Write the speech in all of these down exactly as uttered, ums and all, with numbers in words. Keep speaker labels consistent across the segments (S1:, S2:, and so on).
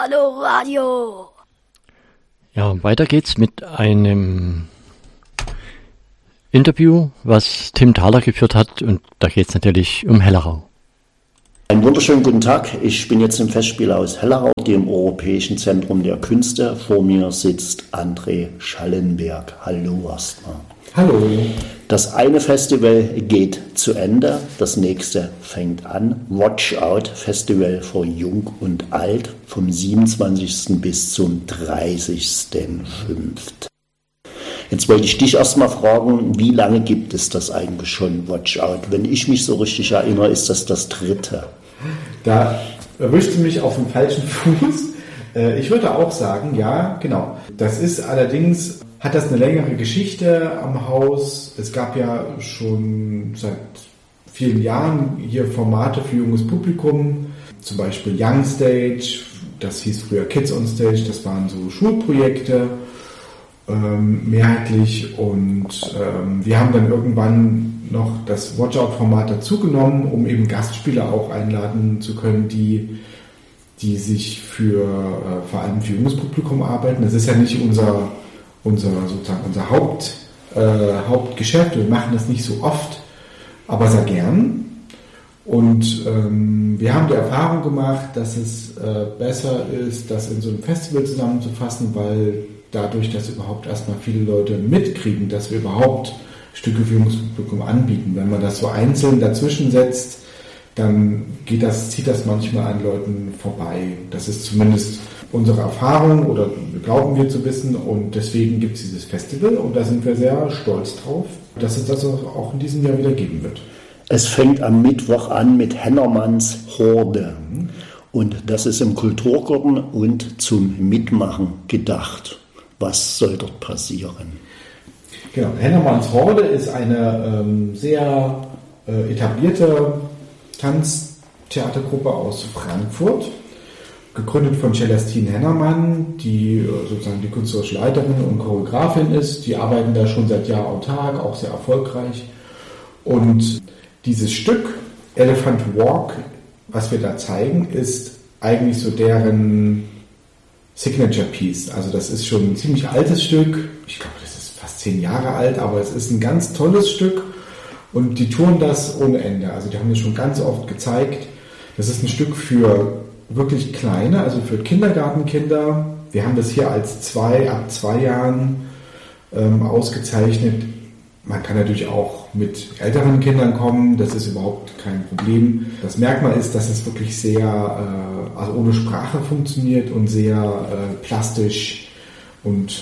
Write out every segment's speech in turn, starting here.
S1: Hallo Radio.
S2: Ja, weiter geht's mit einem Interview, was Tim Thaler geführt hat, und da geht's natürlich um Hellerau.
S3: Einen wunderschönen guten Tag. Ich bin jetzt im Festspielhaus Hellerau, dem Europäischen Zentrum der Künste. Vor mir sitzt André Schallenberg. Hallo erstmal.
S4: Hallo.
S3: Das eine Festival geht zu Ende, das nächste fängt an. Watch Out Festival für Jung und Alt vom siebenundzwanzigsten bis zum dreißigsten fünften Jetzt wollte ich dich erstmal fragen, wie lange gibt es das eigentlich schon, Watch Out? Wenn ich mich so richtig erinnere, ist das das dritte.
S4: Da erwischst du mich auf dem falschen Fuß. Ich würde auch sagen, ja, genau. Das ist allerdings, hat das eine längere Geschichte am Haus. Es gab ja schon seit vielen Jahren hier Formate für junges Publikum, zum Beispiel Young Stage, das hieß früher Kids on Stage, das waren so Schulprojekte. Ähm, mehrheitlich, und ähm, wir haben dann irgendwann noch das Watch-Out-Format dazugenommen, um eben Gastspieler auch einladen zu können, die, die sich für äh, vor allem für junges Publikum arbeiten. Das ist ja nicht unser, unser sozusagen unser Haupt, äh, Hauptgeschäft. Wir machen das nicht so oft, aber sehr gern. Und ähm, wir haben die Erfahrung gemacht, dass es äh, besser ist, das in so einem Festival zusammenzufassen, weil dadurch, dass überhaupt erstmal viele Leute mitkriegen, dass wir überhaupt Stücke für junges Publikum anbieten. Wenn man das so einzeln dazwischen setzt, dann geht das, zieht das manchmal an Leuten vorbei. Das ist zumindest unsere Erfahrung, oder glauben wir zu wissen, und deswegen gibt es dieses Festival, und da sind wir sehr stolz drauf, dass es das auch in diesem Jahr wieder geben wird.
S3: Es fängt am Mittwoch an mit Hennermanns Horde. Und das ist im Kulturgarten und zum Mitmachen gedacht. Was soll dort passieren?
S4: Genau, Hennermanns Horde ist eine ähm, sehr äh, etablierte Tanztheatergruppe aus Frankfurt, gegründet von Celestine Hennermann, die äh, sozusagen die künstlerische Leiterin und Choreografin ist. Die arbeiten da schon seit Jahr und Tag, auch sehr erfolgreich. Und dieses Stück, Elephant Walk, was wir da zeigen, ist eigentlich so deren Signature Piece. Also das ist schon ein ziemlich altes Stück. Ich glaube, das ist fast zehn Jahre alt, aber es ist ein ganz tolles Stück, und die touren das ohne Ende. Also die haben das schon ganz oft gezeigt. Das ist ein Stück für wirklich Kleine, also für Kindergartenkinder. Wir haben das hier als zwei, ab zwei Jahren ähm, ausgezeichnet. Man kann natürlich auch mit älteren Kindern kommen, das ist überhaupt kein Problem. Das Merkmal ist, dass es wirklich sehr, äh, also ohne Sprache funktioniert und sehr äh, plastisch und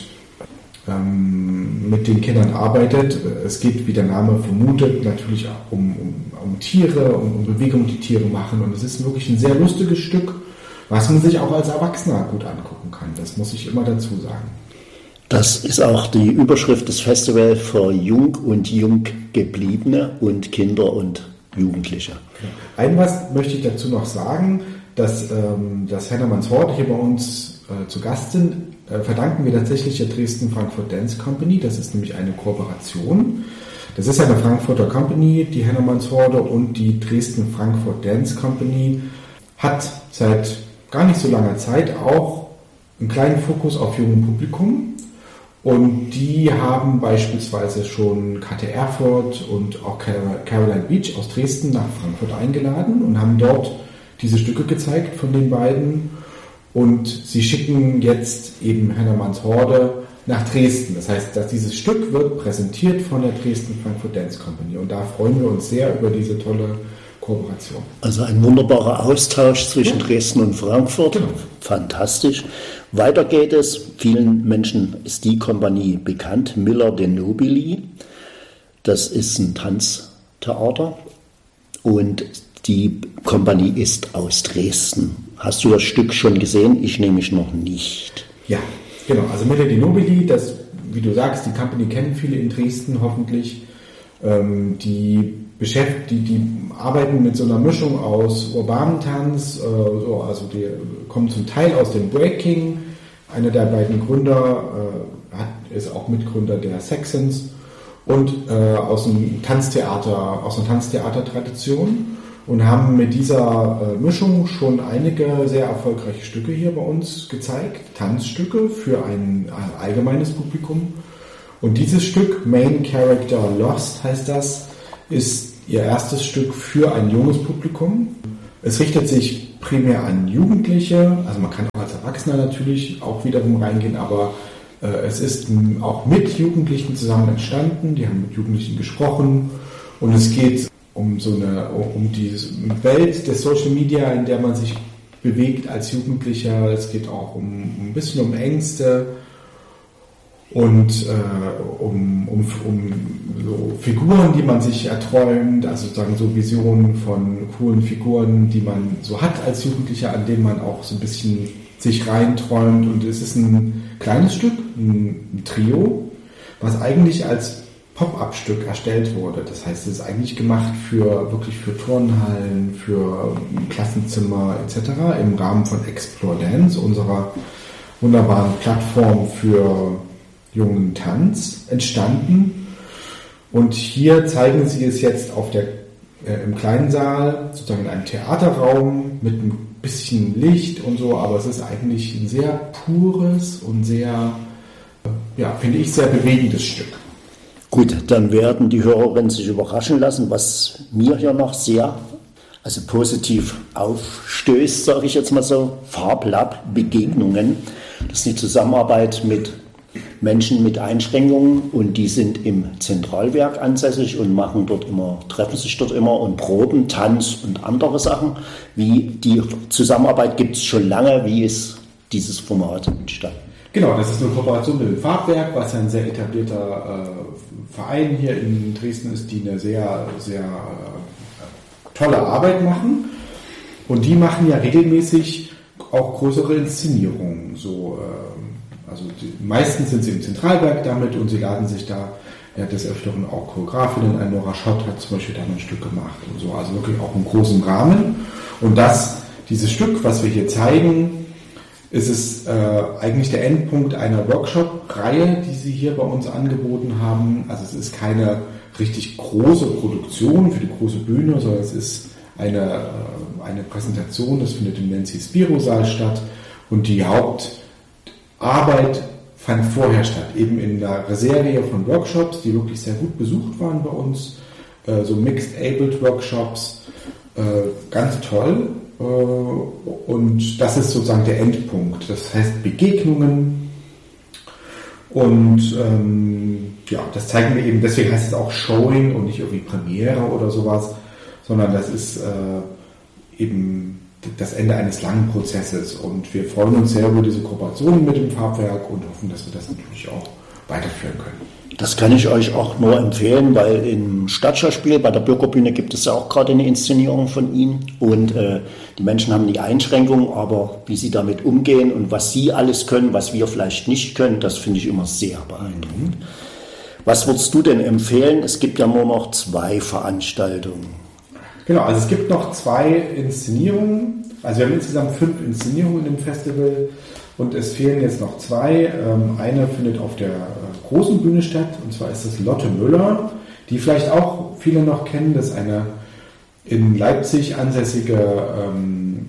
S4: ähm, mit den Kindern arbeitet. Es geht, wie der Name vermutet, natürlich um, um, um Tiere, um, um Bewegungen, die Tiere machen. Und es ist wirklich ein sehr lustiges Stück, was man sich auch als Erwachsener gut angucken kann. Das muss ich immer dazu sagen.
S3: Das ist auch die Überschrift des Festivals für Jung und Junggebliebene und Kinder und Jugendliche.
S4: Ein was möchte ich dazu noch sagen, dass ähm, das Hennermanns Horde hier bei uns äh, zu Gast sind, äh, verdanken wir tatsächlich der Dresden Frankfurt Dance Company. Das ist nämlich eine Kooperation. Das ist eine Frankfurter Company, die Hennermanns Horde, und die Dresden Frankfurt Dance Company hat seit gar nicht so langer Zeit auch einen kleinen Fokus auf jungem Publikum. Und die haben beispielsweise schon K T Erfurt und auch Caroline Beach aus Dresden nach Frankfurt eingeladen und haben dort diese Stücke gezeigt von den beiden. Und sie schicken jetzt eben Hennermanns Horde nach Dresden. Das heißt, dass dieses Stück wird präsentiert von der Dresden Frankfurt Dance Company. Und da freuen wir uns sehr über diese tolle Kooperation.
S3: Also ein wunderbarer Austausch zwischen
S4: ja.
S3: Dresden und Frankfurt. Genau. Fantastisch. Weiter geht es. Vielen Menschen ist die Kompanie bekannt. Miller de Nobili. Das ist ein Tanztheater. Und die Kompanie ist aus Dresden. Hast du das Stück schon gesehen? Ich nämlich noch nicht.
S4: Ja, genau. Also Miller de Nobili, das, wie du sagst, die Company kennen viele in Dresden hoffentlich. Ähm, die beschäftigt, die, die arbeiten mit so einer Mischung aus urbanem Tanz, äh, so, also die kommen zum Teil aus dem Breaking. Einer der beiden Gründer äh, hat, ist auch Mitgründer der Saxons, und äh, aus dem Tanztheater, aus einer Tanztheatertradition. und haben mit dieser äh, Mischung schon einige sehr erfolgreiche Stücke hier bei uns gezeigt, Tanzstücke für ein, ein allgemeines Publikum. Und dieses Stück, Main Character Lost heißt das, ist ihr erstes Stück für ein junges Publikum. Es richtet sich primär an Jugendliche, also man kann auch als Erwachsener natürlich auch wiederum reingehen, aber äh, es ist m, auch mit Jugendlichen zusammen entstanden, die haben mit Jugendlichen gesprochen und es geht um so eine, um die Welt des Social Media, in der man sich bewegt als Jugendlicher. Es geht auch um, um ein bisschen um Ängste und äh, um, um, um so Figuren, die man sich erträumt, also sozusagen so Visionen von coolen Figuren, die man so hat als Jugendlicher, an denen man auch so ein bisschen sich reinträumt. Und es ist ein kleines Stück, ein, ein Trio, was eigentlich als Pop-up-Stück erstellt wurde. Das heißt, es ist eigentlich gemacht für wirklich für Turnhallen, für Klassenzimmer et cetera im Rahmen von Explore Dance, unserer wunderbaren Plattform für jungen Tanz, entstanden. Und hier zeigen sie es jetzt auf der, äh, im kleinen Saal, sozusagen in einem Theaterraum mit ein bisschen Licht und so, aber es ist eigentlich ein sehr pures und sehr, äh, ja, finde ich, sehr bewegendes Stück.
S3: Gut, dann werden die Hörerinnen sich überraschen lassen, was mir hier noch sehr, also positiv aufstößt, sage ich jetzt mal so, Farblab-Begegnungen. Das ist die Zusammenarbeit mit Menschen mit Einschränkungen und die sind im Zentralwerk ansässig und machen dort immer, treffen sich dort immer und proben Tanz und andere Sachen. Wie die Zusammenarbeit gibt es schon lange, wie ist dieses Format entstanden?
S4: Genau, das ist eine Kooperation mit dem Farbwerk, was ein sehr etablierter äh, Verein hier in Dresden ist, die eine sehr, sehr äh, tolle Arbeit machen. Und die machen ja regelmäßig auch größere Inszenierungen. So, äh, also die, meistens sind sie im Zentralwerk damit und sie laden sich da ja, des Öfteren auch Choreografinnen. Ein Nora Schott hat zum Beispiel da ein Stück gemacht und so, also wirklich auch im großen Rahmen. Und das, dieses Stück, was wir hier zeigen, ist es äh, eigentlich der Endpunkt einer Workshop-Reihe, die sie hier bei uns angeboten haben. Also es ist keine richtig große Produktion für die große Bühne, sondern es ist eine, äh, eine Präsentation, das findet im Nancy Spiro-Saal statt und die Hauptarbeit fand vorher statt, eben in einer Serie von Workshops, die wirklich sehr gut besucht waren bei uns, äh, so Mixed-Abled-Workshops, äh, ganz toll. Und das ist sozusagen der Endpunkt. Das heißt Begegnungen. Und ähm, ja, das zeigen wir eben, deswegen heißt es auch Showing und nicht irgendwie Premiere oder sowas, sondern das ist äh, eben das Ende eines langen Prozesses. Und wir freuen uns sehr über diese Kooperation mit dem Farbwerk und hoffen, dass wir das natürlich auch weiterführen können.
S3: Das kann ich euch auch nur empfehlen, weil im Stadtschauspiel bei der Bürgerbühne gibt es ja auch gerade eine Inszenierung von ihm und äh, die Menschen haben die Einschränkungen, aber wie sie damit umgehen und was sie alles können, was wir vielleicht nicht können, das finde ich immer sehr beeindruckend. Was würdest du denn empfehlen? Es gibt ja nur noch zwei Veranstaltungen.
S4: Genau, also es gibt noch zwei Inszenierungen, also wir haben insgesamt fünf Inszenierungen im Festival. Und es fehlen jetzt noch zwei. Eine findet auf der großen Bühne statt, und zwar ist das Lotte Müller, die vielleicht auch viele noch kennen. Das ist eine in Leipzig ansässige ähm,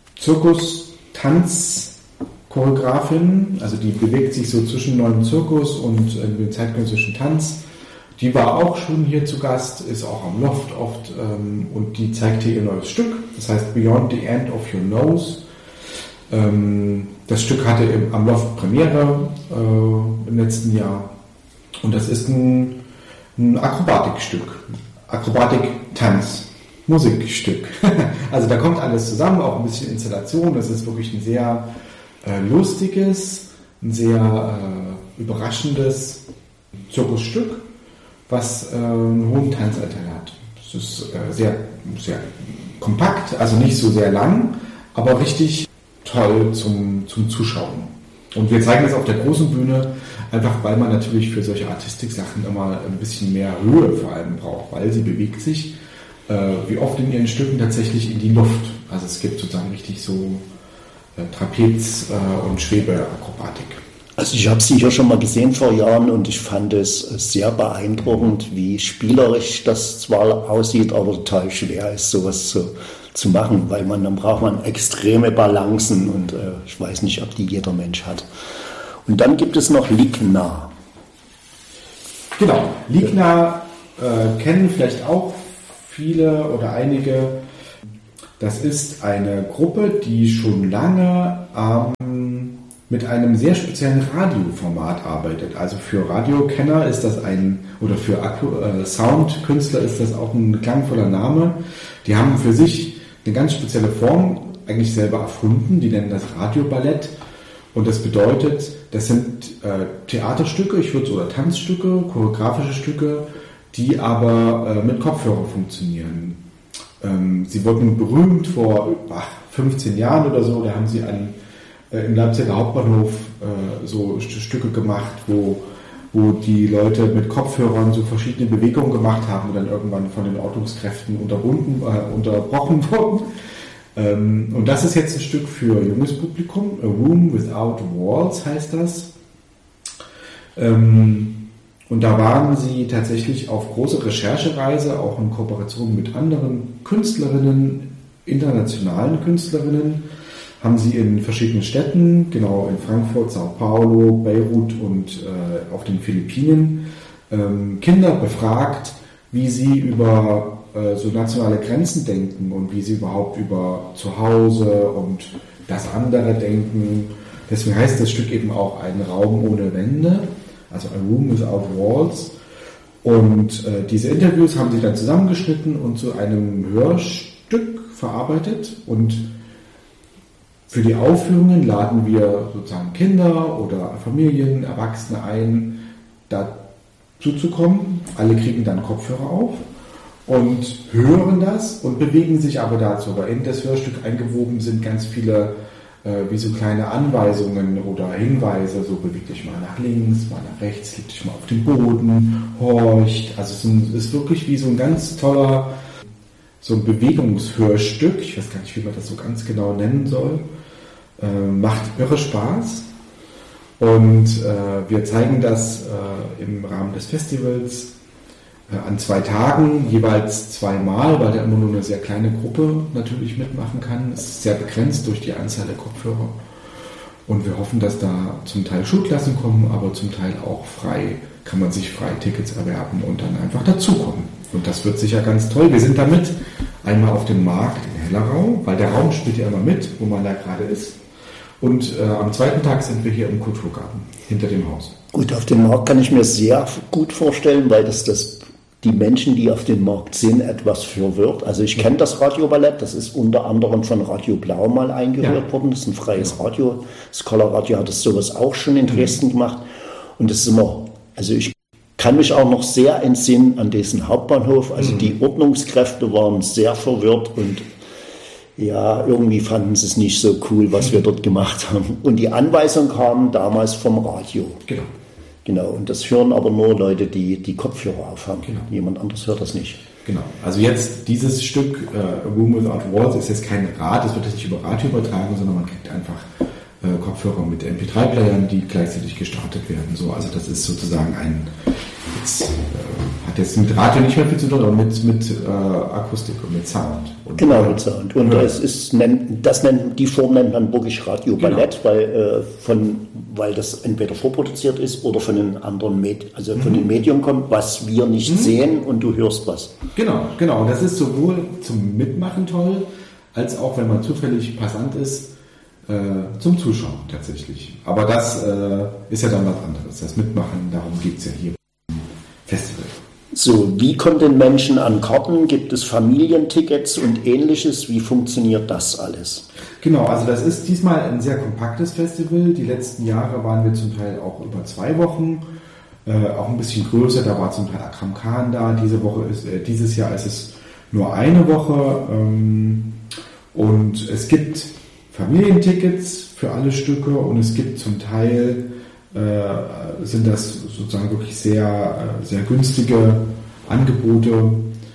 S4: Zirkus-Tanz-Choreografin. Also die bewegt sich so zwischen neuen Zirkus und äh, dem zeitgenössischen Tanz. Die war auch schon hier zu Gast, ist auch am Loft oft ähm, und die zeigt hier ihr neues Stück. Das heißt Beyond the End of Your Nose. Das Stück hatte im, am Loft Premiere äh, im letzten Jahr und das ist ein, ein Akrobatikstück, Akrobatik-Tanz, Musikstück. Also da kommt alles zusammen, auch ein bisschen Installation. Das ist wirklich ein sehr äh, lustiges, ein sehr äh, überraschendes Zirkusstück, was äh, einen hohen Tanzanteil hat. Es ist äh, sehr, sehr kompakt, also nicht so sehr lang, aber richtig toll zum, zum Zuschauen. Und wir zeigen das auf der großen Bühne, einfach weil man natürlich für solche Artistik-Sachen immer ein bisschen mehr Höhe vor allem braucht, weil sie bewegt sich äh, wie oft in ihren Stücken tatsächlich in die Luft. Also es gibt sozusagen richtig so äh, Trapez- äh, und Schwebeakrobatik.
S3: Also ich habe sie hier schon mal gesehen vor Jahren und ich fand es sehr beeindruckend, wie spielerisch das zwar aussieht, aber total schwer ist, sowas zu, zu machen, weil man dann braucht man extreme Balancen und äh, ich weiß nicht, ob die jeder Mensch hat. Und dann gibt es noch Ligna.
S4: Genau, Ligna äh, kennen vielleicht auch viele oder einige. Das ist eine Gruppe, die schon lange ähm, mit einem sehr speziellen Radioformat arbeitet. Also für Radiokenner ist das ein, oder für Akku, äh, Soundkünstler ist das auch ein klangvoller Name. Die haben für sich eine ganz spezielle Form eigentlich selber erfunden. Die nennen das Radioballett. Und das bedeutet, das sind äh, Theaterstücke, ich würde oder Tanzstücke, choreografische Stücke, die aber äh, mit Kopfhörer funktionieren. Ähm, sie wurden berühmt vor ach, fünfzehn Jahren oder so. Da haben sie an im Leipziger Hauptbahnhof äh, so St- Stücke gemacht, wo, wo die Leute mit Kopfhörern so verschiedene Bewegungen gemacht haben und dann irgendwann von den Ordnungskräften unterbunden, äh, unterbrochen wurden. Ähm, und das ist jetzt ein Stück für junges Publikum. A Room Without Walls heißt das. Ähm, und da waren sie tatsächlich auf große Recherchereise, auch in Kooperation mit anderen Künstlerinnen, internationalen Künstlerinnen, haben sie in verschiedenen Städten, genau in Frankfurt, Sao Paulo, Beirut und äh, auf den Philippinen, ähm, Kinder befragt, wie sie über äh, so nationale Grenzen denken und wie sie überhaupt über Zuhause und das andere denken. Deswegen heißt das Stück eben auch ein Raum ohne Wände, also A Room Without Walls. Und äh, diese Interviews haben sie dann zusammengeschnitten und zu einem Hörstück verarbeitet. Und für die Aufführungen laden wir sozusagen Kinder oder Familien, Erwachsene ein, dazu zu kommen. Alle kriegen dann Kopfhörer auf und hören das und bewegen sich aber dazu. Aber in das Hörstück eingewoben sind ganz viele äh, wie so kleine Anweisungen oder Hinweise, so beweg dich mal nach links, mal nach rechts, leg dich mal auf den Boden, horcht. Also es ist, ein, ist wirklich wie so ein ganz toller, so ein Bewegungshörstück. Ich weiß gar nicht, wie man das so ganz genau nennen soll. Äh, macht irre Spaß. Und äh, wir zeigen das äh, im Rahmen des Festivals äh, an zwei Tagen, jeweils zweimal, weil da immer nur eine sehr kleine Gruppe natürlich mitmachen kann. Es ist sehr begrenzt durch die Anzahl der Kopfhörer. Und wir hoffen, dass da zum Teil Schulklassen kommen, aber zum Teil auch frei, kann man sich frei Tickets erwerben und dann einfach dazukommen. Und das wird sicher ganz toll. Wir sind damit einmal auf dem Markt in Hellerau, weil der Raum spielt ja immer mit, wo man da gerade ist. Und äh, am zweiten Tag sind wir hier im Kulturgarten, hinter dem Haus.
S3: Gut, auf dem Markt kann ich mir sehr gut vorstellen, weil das, das die Menschen, die auf dem Markt sind, etwas verwirrt. Also ich kenne das Radioballett, das ist unter anderem von Radio Blau mal eingehört ja. worden. Das ist ein freies ja. Radio. Scholar Radio hat das sowas auch schon in Dresden mhm. gemacht. Und das ist immer, also ich kann mich auch noch sehr entsinnen an diesen Hauptbahnhof. Also mhm. die Ordnungskräfte waren sehr verwirrt und ja, irgendwie fanden sie es nicht so cool, was wir dort gemacht haben. Und die Anweisung kam damals vom Radio.
S4: Genau.
S3: Genau, und das hören aber nur Leute, die die Kopfhörer aufhaben. Genau. Jemand anderes hört das nicht.
S4: Genau, also jetzt dieses Stück, uh, A Room Without Walls, ist jetzt kein Rad, das wird jetzt nicht über Radio übertragen, sondern man kriegt einfach äh, Kopfhörer mit M P drei Playern, die gleichzeitig gestartet werden. So, also das ist sozusagen ein, jetzt, äh, hat jetzt mit Radio nicht mehr viel zu tun, aber mit, mit äh, Akustik und mit Sound. Und,
S3: genau, mit Sound. Und ja. es ist, das nennt, die Form nennt man wirklich Radio-Ballett, genau. weil, äh, von, weil das entweder vorproduziert ist oder von einem anderen Medium, also von mhm. dem Medium kommt, was wir nicht mhm. sehen und du hörst was.
S4: Genau, genau. Und das ist sowohl zum Mitmachen toll, als auch, wenn man zufällig passant ist, äh, zum Zuschauen tatsächlich. Aber das äh, ist ja dann was anderes. Das Mitmachen, darum geht es ja hier im Festival.
S3: So, wie kommen denn Menschen an Karten? Gibt es Familientickets und Ähnliches? Wie funktioniert das alles?
S4: Genau, also das ist diesmal ein sehr kompaktes Festival. Die letzten Jahre waren wir zum Teil auch über zwei Wochen, äh, auch ein bisschen größer. Da war zum Teil Akram Khan da. Diese Woche ist, äh, dieses Jahr ist es nur eine Woche. Ähm, und es gibt Familientickets für alle Stücke und es gibt zum Teil äh, sind das sozusagen wirklich sehr, äh, sehr günstige Angebote,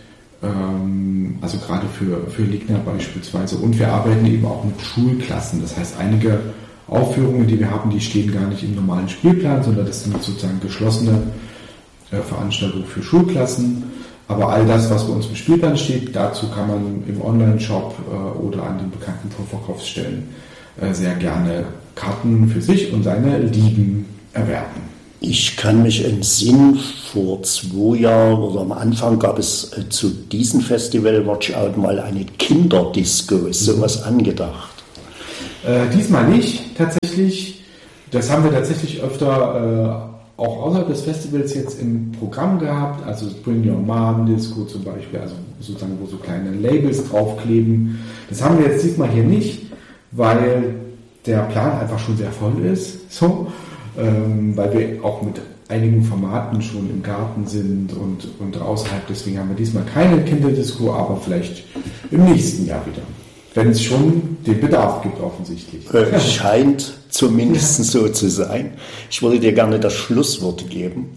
S4: ähm, also gerade für, für Ligna beispielsweise. Und wir arbeiten eben auch mit Schulklassen. Das heißt, einige Aufführungen, die wir haben, die stehen gar nicht im normalen Spielplan, sondern das sind sozusagen geschlossene äh, Veranstaltungen für Schulklassen. Aber all das, was bei uns im Spielplan steht, dazu kann man im Online-Shop äh, oder an den bekannten Vorverkaufsstellen äh, sehr gerne Karten für sich und seine Lieben erwerben.
S3: Ich kann mich entsinnen, vor zwei Jahren oder am Anfang gab es äh, zu diesem Festival Watch Out mal eine Kinderdisco. Ist sowas angedacht?
S4: Äh, diesmal nicht, tatsächlich. Das haben wir tatsächlich öfter äh, auch außerhalb des Festivals jetzt im Programm gehabt. Also Bring Your Mom Disco zum Beispiel, also sozusagen, wo so kleine Labels draufkleben. Das haben wir jetzt diesmal hier nicht, weil der Plan einfach schon sehr voll ist. So. Ähm, weil wir auch mit einigen Formaten schon im Garten sind und, und außerhalb. Deswegen haben wir diesmal keine Kinderdisco, aber vielleicht im nächsten Jahr wieder. Wenn es schon den Bedarf gibt, offensichtlich.
S3: Äh, scheint zumindest so zu sein. Ich würde dir gerne das Schlusswort geben.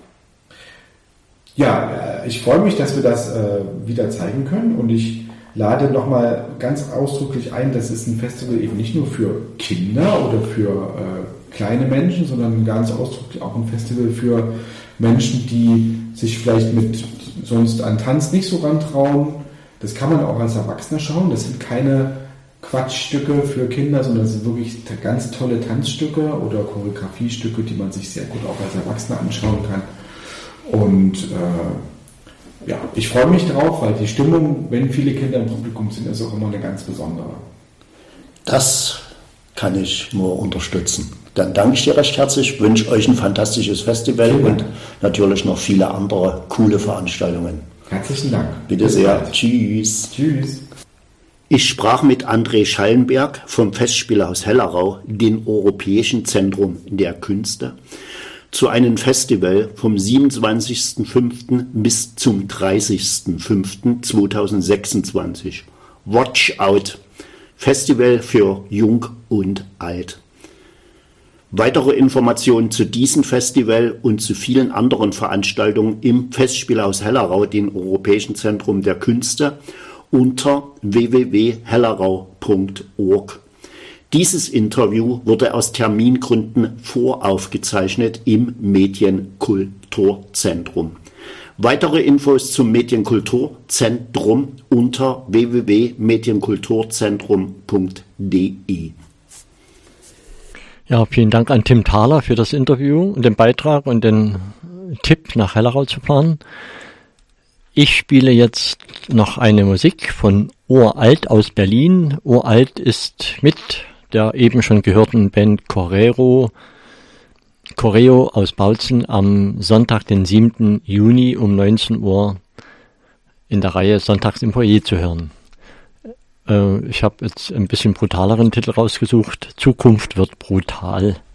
S4: Ja, ich freue mich, dass wir das äh, wieder zeigen können und ich lade nochmal ganz ausdrücklich ein, das ist ein Festival eben nicht nur für Kinder oder für äh, kleine Menschen, sondern ganz ausdrücklich auch ein Festival für Menschen, die sich vielleicht mit sonst an Tanz nicht so rantrauen. Das kann man auch als Erwachsener schauen. Das sind keine Quatschstücke für Kinder, sondern das sind wirklich ganz tolle Tanzstücke oder Choreografiestücke, die man sich sehr gut auch als Erwachsener anschauen kann. Und äh, ja, ich freue mich drauf, weil die Stimmung, wenn viele Kinder im Publikum sind, ist auch immer eine ganz besondere.
S3: Das kann ich nur unterstützen. Dann danke ich dir recht herzlich, wünsche euch ein fantastisches Festival und natürlich noch viele andere coole Veranstaltungen.
S4: Herzlichen Dank.
S3: Bitte sehr. Tschüss.
S4: Tschüss.
S3: Ich sprach mit André Schallenberg vom Festspielhaus Hellerau, dem Europäischen Zentrum der Künste, zu einem Festival vom siebenundzwanzigsten fünften bis zum dreißigsten fünften zweitausendsechsundzwanzig. Watch Out, Festival für Jung und Alt. Weitere Informationen zu diesem Festival und zu vielen anderen Veranstaltungen im Festspielhaus Hellerau, dem Europäischen Zentrum der Künste, unter w w w punkt hellerau punkt org. Dieses Interview wurde aus Termingründen voraufgezeichnet im Medienkulturzentrum. Weitere Infos zum Medienkulturzentrum unter w w w punkt medienkulturzentrum punkt d e.
S2: Ja, vielen Dank an Tim Thaler für das Interview und den Beitrag und den Tipp, nach Hellerau zu fahren. Ich spiele jetzt noch eine Musik von Uralt aus Berlin. Uralt ist mit der eben schon gehörten Band Choreo, Choreo aus Bautzen am Sonntag, den siebten Juni um neunzehn Uhr in der Reihe Sonntags im Foyer zu hören. Ich habe jetzt ein bisschen brutaleren Titel rausgesucht. Zukunft wird brutal.